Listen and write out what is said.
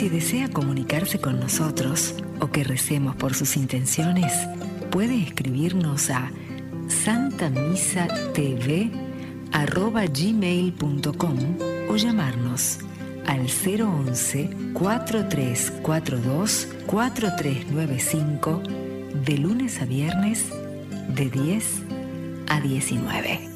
Si desea comunicarse con nosotros o que recemos por sus intenciones, puede escribirnos a santamisatv@gmail.com o llamarnos al 011-4342-4395 de lunes a viernes de 10 a 19.